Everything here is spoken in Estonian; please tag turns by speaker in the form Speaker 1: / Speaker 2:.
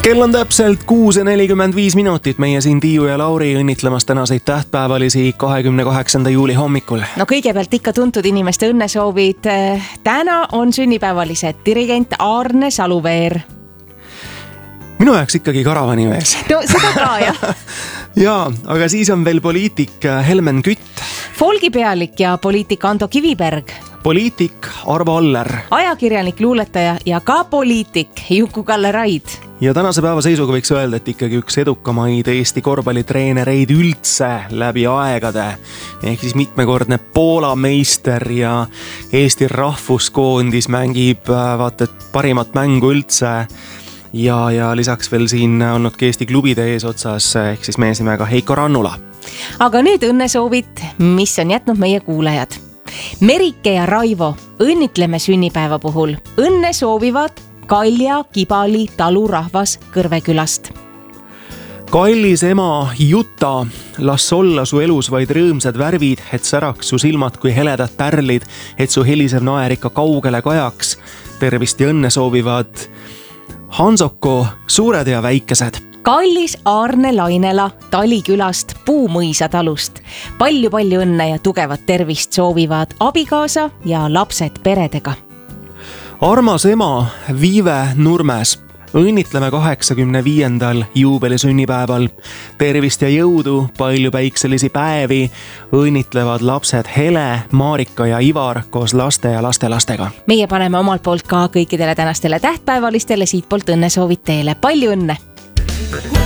Speaker 1: Kell on täpselt 6:45. Meie siin Tiiu ja Lauri õnnitlemas tänaseid tähtpäevalisi 28. juuli hommikul.
Speaker 2: No kõigepealt ikka tuntud inimeste õnnesoovid. Täna on sünnipäevalised dirigent Aarne Saluveer.
Speaker 1: Minu jaoks ikkagi karavanimees.
Speaker 2: No seda ka, jah.
Speaker 1: Jaa, aga siis on veel poliitik Helmen Kütt.
Speaker 2: Folgipealik ja poliitik Ando Kiviberg.
Speaker 1: Poliitik Arvo Aller.
Speaker 2: Ajakirjanik, luuletaja ja ka poliitik Juku-Kalle Raid.
Speaker 1: Ja tänase päeva seisuga võiks öelda, et ikkagi üks edukamaid Eesti korvpallitreenereid üldse läbi aegade. Ehk siis mitmekordne Poola meister ja Eesti rahvuskoondis mängib vaata parimat mängu üldse. Ja lisaks veel siin olnudki Eesti klubide eesotsas, ehk siis mees nimega Heiko Rannula.
Speaker 2: Aga nüüd õnnesoovid, mis on jätnud meie kuulajad. Merike ja Raivo, õnnitleme sünnipäeva puhul. Õnne soovivad Kalja Kibali talurahvas Kõrvekülast.
Speaker 1: Kallis ema Juta, las olla su elus vaid rõõmsad värvid, et säraks su silmad kui heledad pärlid, et su helisev naer ikka kaugele kajaks. Tervist ja õnne soovivad Hansoko suured ja väikesed.
Speaker 2: Kallis Aarne Lainela Talikülast Puumõisa talust. Palju õnne ja tugevat tervist soovivad abikaasa ja lapsed peredega.
Speaker 1: Armas ema Viive Nurmes. Õnnitleme 85. juubelisünnipäeval. Tervist ja jõudu, palju päikselisi päevi. Õnnitlevad lapsed Hele, Marika ja Ivar koos laste ja lastelastega.
Speaker 2: Meie paneme omalt poolt ka kõikidele tänastele tähtpäevalistele siit poolt õnnesoovid teile. Palju õnne!